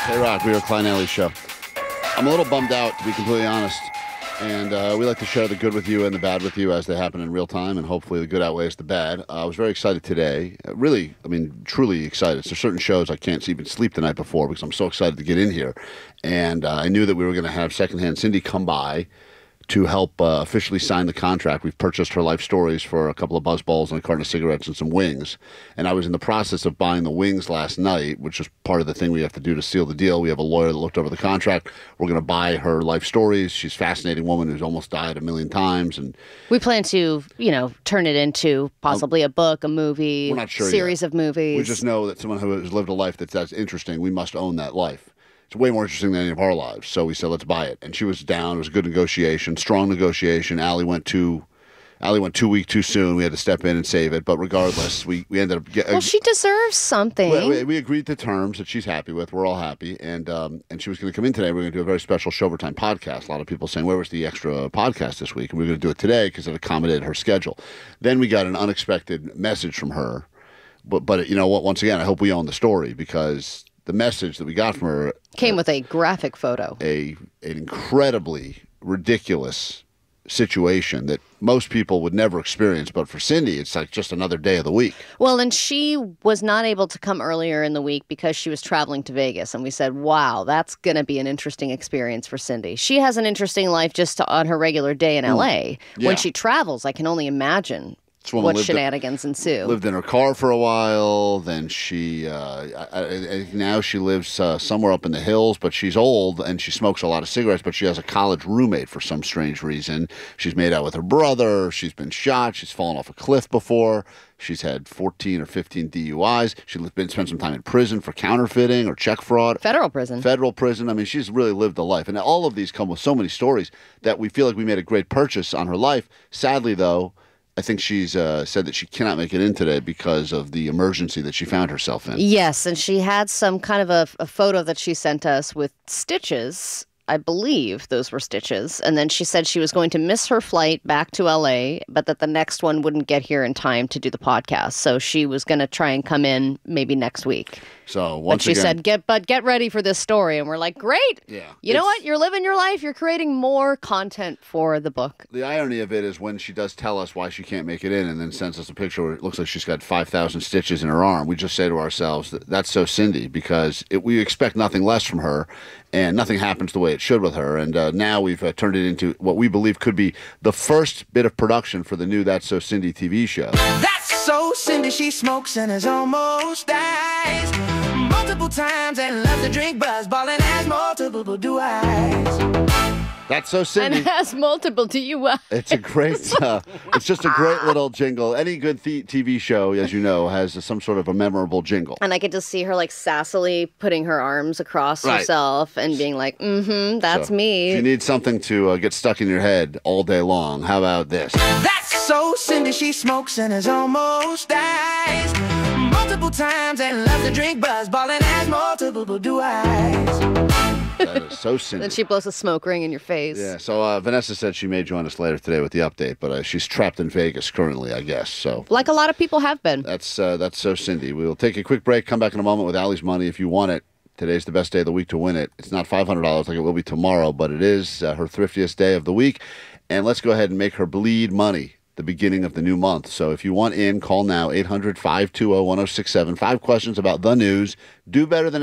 Hey, Rock, we are Klein Alley Show. I'm a little bummed out, to be completely honest. And we like to share the good with you and the bad with you as they happen in real time, and hopefully the good outweighs the bad. I was very excited today. Really, truly excited. There's certain shows I can't even sleep the night before because I'm so excited to get in here. And I knew that we were going to have Secondhand Cindy come by to help officially sign the contract. We've purchased her life stories for a couple of BuzzBalls and a carton of cigarettes and some wings. And I was in the process of buying the wings last night, which is part of the thing we have to do to seal the deal. We have a lawyer that looked over the contract. We're going to buy her life stories. She's a fascinating woman who's almost died 1,000,000 times. And we plan to, turn it into possibly a book, a movie, we're not sure series yet. of movies. We just know that someone who has lived a life that's interesting, we must own that life. It's way more interesting than any of our lives. So we said, let's buy it. And she was down. It was a good negotiation, strong negotiation. Allie went 2 weeks too soon. We had to step in and save it. But regardless, we ended up getting... Well, she deserves something. We agreed to terms that she's happy with. We're all happy. And she was going to come in today. We're going to do a very special Showtime podcast. A lot of people saying, where was the extra podcast this week? And we were going to do it today because it accommodated her schedule. Then we got an unexpected message from her. But you know what? Once again, I hope we own the story because... the message that we got from her came with a graphic photo. An incredibly ridiculous situation that most people would never experience. But for Cindy, it's like just another day of the week. Well, and she was not able to come earlier in the week because she was traveling to Vegas. And we said, wow, that's going to be an interesting experience for Cindy. She has an interesting life just on her regular day in L.A. Yeah. When she travels, I can only imagine what shenanigans ensue. Lived in her car for a while. Then she, now she lives somewhere up in the hills, but she's old and she smokes a lot of cigarettes, but she has a college roommate for some strange reason. She's made out with her brother. She's been shot. She's fallen off a cliff before. She's had 14 or 15 DUIs. She's spent some time in prison for counterfeiting or check fraud. Federal prison. She's really lived a life. And all of these come with so many stories that we feel like we made a great purchase on her life. Sadly, though, I think she's said that she cannot make it in today because of the emergency that she found herself in. Yes, and she had some kind of a photo that she sent us with stitches. I believe those were stitches. And then she said she was going to miss her flight back to LA, but that the next one wouldn't get here in time to do the podcast. So she was going to try and come in maybe next week. So once again, she said, get ready for this story. And we're like, great. Yeah. You know what? You're living your life. You're creating more content for the book. The irony of it is when she does tell us why she can't make it in and then sends us a picture where it looks like she's got 5,000 stitches in her arm, we just say to ourselves, that's so Cindy, because we expect nothing less from her and nothing happens the way it should with her. And now we've turned it into what we believe could be the first bit of production for the new That's So Cindy TV show. That's so Cindy, she smokes and is almost dies multiple times and loves to drink BuzzBall and has multiple DUIs. That's So Cindy. And has multiple DUIs. It's a great, it's just a great little jingle. Any good TV show, as you know, has some sort of a memorable jingle. And I could just see her like sassily putting her arms across herself and being like, that's me. If you need something to get stuck in your head all day long, how about this? That's so Cindy, she smokes and is almost dies multiple times and loves to drink BuzzBall and has multiple DUIs. That is so Cindy. Then she blows a smoke ring in your face. Yeah, so Vanessa said she may join us later today with the update, but she's trapped in Vegas currently, I guess. So like a lot of people have been. That's so Cindy. We will take a quick break, come back in a moment with Allie's money if you want it. Today's the best day of the week to win it. It's not $500 like it will be tomorrow, but it is her thriftiest day of the week. And let's go ahead and make her bleed money the beginning of the new month. So if you want in, call now, 800-520-1067. 5 questions about the news. Do better than